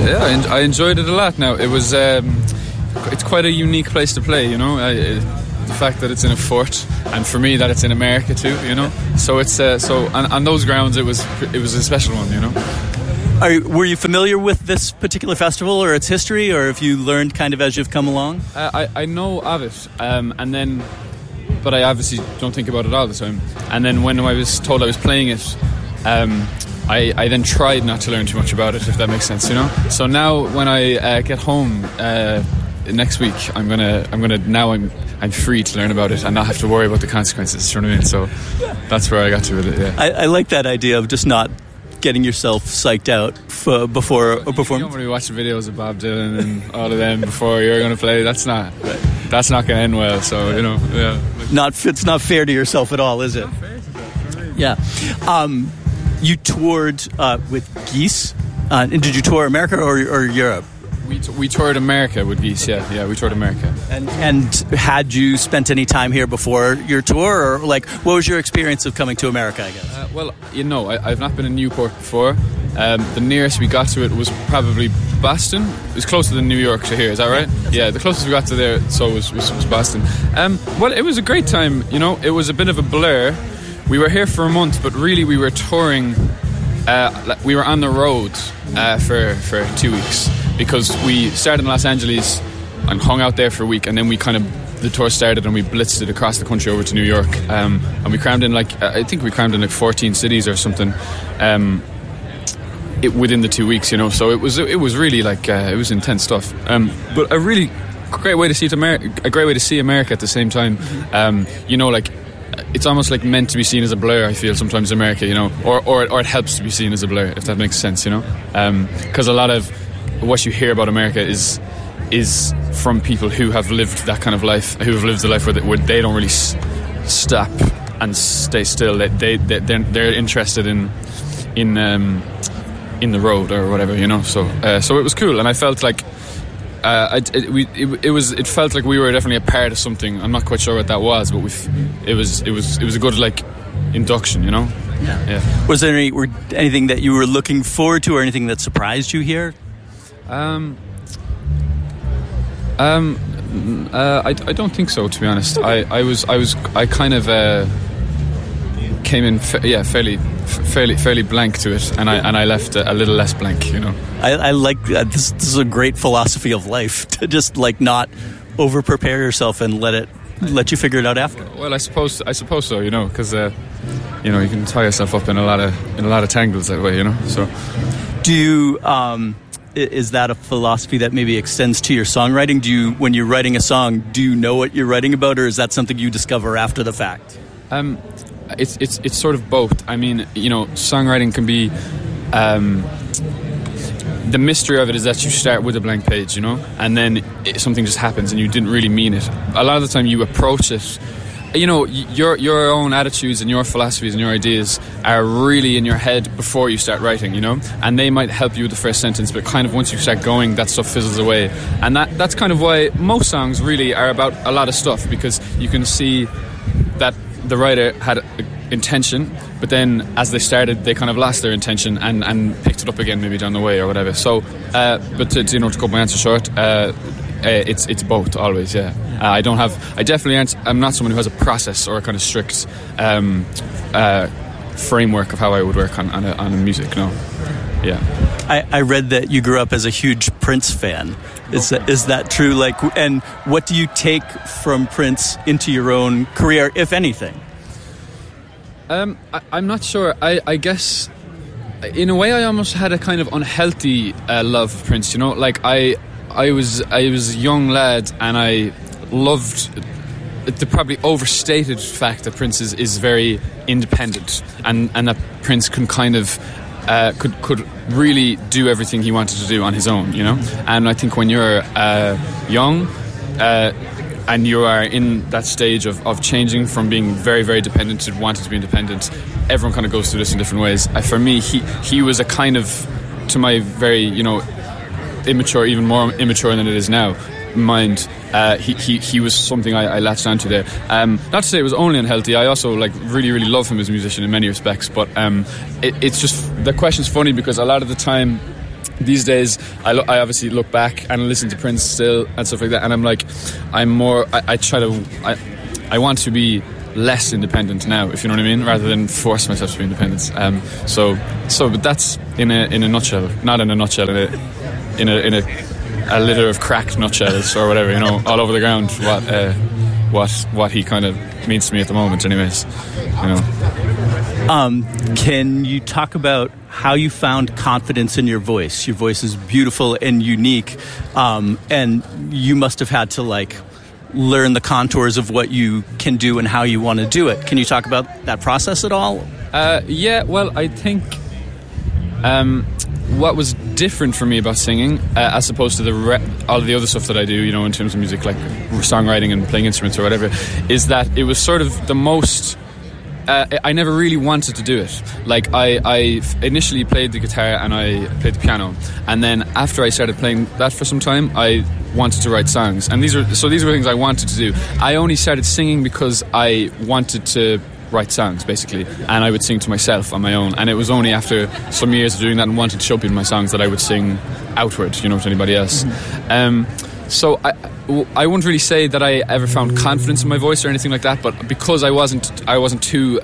Yeah, I enjoyed it a lot. Now it was it's quite a unique place to play, you know. The fact that it's in a fort, and for me that it's in America too, you know. So it's on those grounds it was a special one, you know. Were you familiar with this particular festival or its history, or have you learned kind of as you've come along? I know of it, but I obviously don't think about it all the time. And then when I was told I was playing it, I then tried not to learn too much about it, if that makes sense, you know. So now when I get home next week, I'm free to learn about it and not have to worry about the consequences. You know what I mean? So that's where I got to with it. Yeah, I like that idea of just not getting yourself psyched out before a performance. You don't want to be watching videos of Bob Dylan and all of them before you're going to play. That's not going to end well. So you know, yeah. It's not fair to yourself at all, is it? Yeah. You toured with Geese. And did you tour America or Europe? We toured America with Geese, yeah, we toured America. And had you spent any time here before your tour, or like, what was your experience of coming to America, I guess? Well, you know, I've not been in Newport before. The nearest we got to it was probably Boston. It was closer than New York to here, is that right? Yeah, the closest we got to there was Boston. Well, it was a great time, you know. It was a bit of a blur. We were here for a month, but really we were touring. We were on the road for 2 weeks, because we started in Los Angeles and hung out there for a week, and then the tour started and we blitzed it across the country over to New York, and we crammed in I think we crammed in 14 cities or something within the 2 weeks, you know. So it was really it was intense stuff, but a really great way to see America at the same time. You know, it's almost like meant to be seen as a blur, I feel, sometimes in America, you know, or it helps to be seen as a blur, if that makes sense, you know, because a lot of what you hear about America is from people who have lived that kind of life, who have lived the life where they don't really stop and stay still. They're interested in the road or whatever, you know. So it was cool, and I felt like it felt like we were definitely a part of something. I'm not quite sure what that was, but it was a good induction, you know. Yeah. Was there anything that you were looking forward to, or anything that surprised you here? I don't think so, to be honest. I kind of came in fairly blank to it, and I left a little less blank, you know. I like this is a great philosophy of life, to just not over prepare yourself and let you figure it out after. Well, I suppose so, you know, because you know, you can tie yourself up in a lot of tangles that way, you know. So do you is that a philosophy that maybe extends to your songwriting? When you're writing a song, do you know what you're writing about, or is that something you discover after the fact? It's sort of both. I mean, you know, songwriting can be the mystery of it is that you start with a blank page, you know, and then something just happens and you didn't really mean it. A lot of the time you approach it, you know, your own attitudes and your philosophies and your ideas are really in your head before you start writing, you know, and they might help you with the first sentence, but kind of once you start going, that stuff fizzles away. And that's kind of why most songs really are about a lot of stuff, because you can see that the writer had intention, but then as they started, they kind of lost their intention and picked it up again maybe down the way or whatever. So, but to cut my answer short, it's both always. Yeah, I'm not someone who has a process or a kind of strict framework of how I would work on a music. No, yeah. I read that you grew up as a huge Prince fan. Is that true? And what do you take from Prince into your own career, if anything? I'm not sure. I guess in a way I almost had a kind of unhealthy love of Prince. You know, I was a young lad and I loved the probably overstated fact that Prince is very independent and that Prince can kind of could really do everything he wanted to do on his own, you know. And I think when you're young and you are in that stage of changing from being very, very dependent to wanting to be independent, everyone kind of goes through this in different ways. For me, he was a kind of, to my very, you know, immature, even more immature than it is now, mind, he was something I latched onto there. Not to say it was only unhealthy. I also really, really love him as a musician in many respects, but it's just, the question's funny because a lot of the time these days I obviously look back and listen to Prince still and stuff like that, and I'm like, I want to be less independent now, if you know what I mean, rather than force myself to be independent. But that's in a nutshell, not in a nutshell, in a litter of cracked nutshells or whatever, you know, all over the ground. What he kind of means to me at the moment, anyways, you know. Can you talk about how you found confidence in your voice? Your voice is beautiful and unique, and you must have had to learn the contours of what you can do and how you want to do it. Can you talk about that process at all? Yeah, well, I think what was different for me about singing, as opposed to all of the other stuff that I do, you know, in terms of music, like songwriting and playing instruments or whatever, is that it was sort of the most... I never really wanted to do it. Like, I initially played the guitar and I played the piano, and then after I started playing that for some time, I wanted to write songs, and these were things I wanted to do. I only started singing because I wanted to write songs, basically, and I would sing to myself on my own, and it was only after some years of doing that and wanting to show people my songs that I would sing outward, you know, to anybody else. So I wouldn't really say that I ever found confidence in my voice or anything like that, but because I wasn't too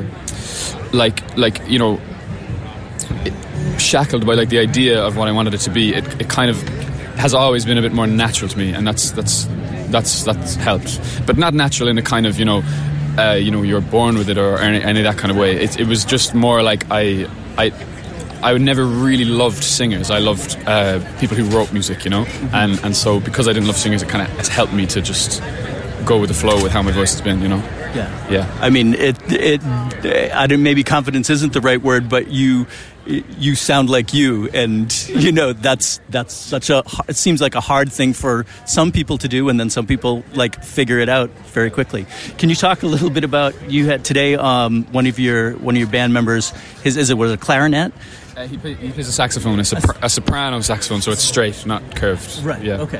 you know, shackled by the idea of what I wanted it to be, it kind of has always been a bit more natural to me, and that's helped, but not natural in a kind of, you know, you're born with it or any of that kind of way. It was just more like I never really loved singers. I loved people who wrote music, you know, and so because I didn't love singers, it kind of has helped me to just go with the flow with how my voice has been, you know. Yeah. I mean, maybe confidence isn't the right word, but you sound like you, and you know that's such a. It seems like a hard thing for some people to do, and then some people figure it out very quickly. Can you talk a little bit about you had today? One of your band members, was it a clarinet? He plays a saxophone, a soprano saxophone, so it's straight, not curved. Right. Yeah. Okay.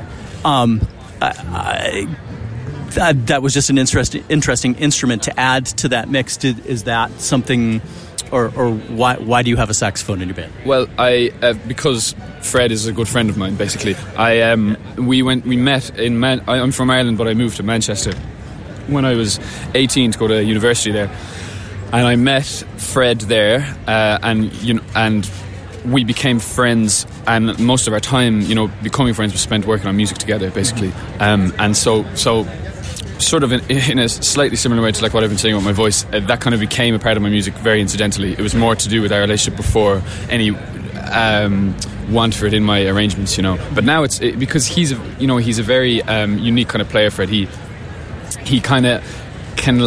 That was just an interesting instrument to add to that mix. Is that something, or why do you have a saxophone in your band? Well, because Fred is a good friend of mine. Basically, we met in I'm from Ireland, but I moved to Manchester when I was 18 to go to university there, and I met Fred there, and we became friends, and most of our time, you know, becoming friends was spent working on music together, basically. And so sort of in a slightly similar way to what I've been saying about my voice, that kind of became a part of my music very incidentally. It was more to do with our relationship before any want for it in my arrangements, you know. But now it's because he's a very unique kind of player. Fred, he kind of can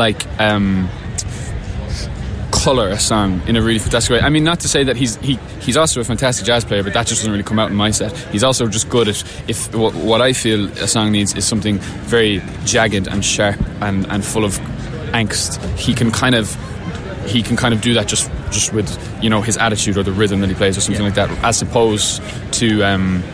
colour a song in a really fantastic way. I mean, not to say that he's also a fantastic jazz player, but that just doesn't really come out in my set. He's also just good at, if what I feel a song needs is something very jagged and sharp and full of angst, he can kind of do that just with, you know, his attitude or the rhythm that he plays or something like that, as opposed to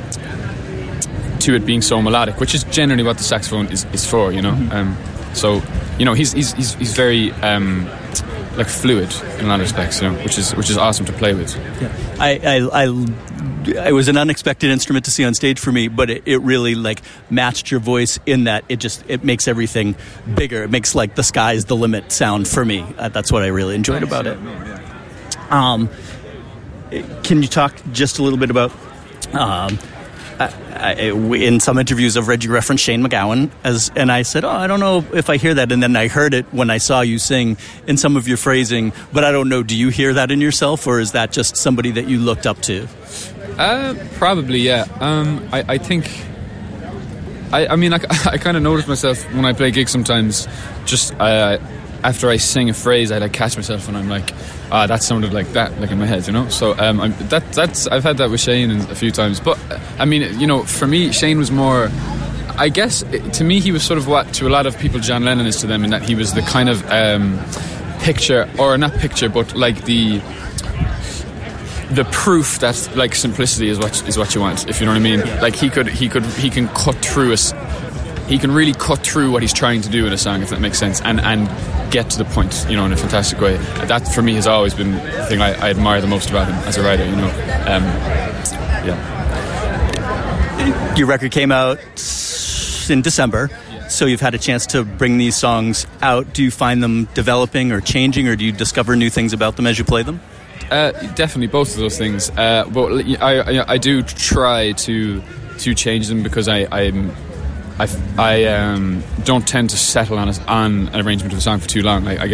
it being so melodic, which is generally what the saxophone is for, you know. So, you know, he's very fluid in a lot of respects, you know, which is awesome to play with. Yeah. It was an unexpected instrument to see on stage for me, but it really matched your voice in that it makes everything bigger. It makes the sky's the limit sound for me. That's what I really enjoyed about it. Can you talk just a little bit about? In some interviews I've read you reference Shane MacGowan and I said, I don't know if I hear that, and then I heard it when I saw you sing in some of your phrasing, but I don't know, do you hear that in yourself, or is that just somebody that you looked up to? Probably, yeah. I think I mean I kind of notice myself when I play gigs sometimes, just after I sing a phrase, I catch myself and I'm like, that sounded like that, in my head, you know. So I've had that with Shane a few times. But I mean, you know, for me, Shane was more, I guess, to me, he was sort of what to a lot of people John Lennon is to them, in that he was the kind of picture, or not picture, but the proof that simplicity is what you want, if you know what I mean. He can cut through us. He can really cut through what he's trying to do in a song, if that makes sense, and get to the point, you know, in a fantastic way. That for me has always been the thing I admire the most about him as a writer, you know. Your record came out in December, so you've had a chance to bring these songs out. Do you find them developing or changing, or do you discover new things about them as you play them? Definitely both of those things. But I do try to change them because I don't tend to settle on an arrangement of a song for too long. I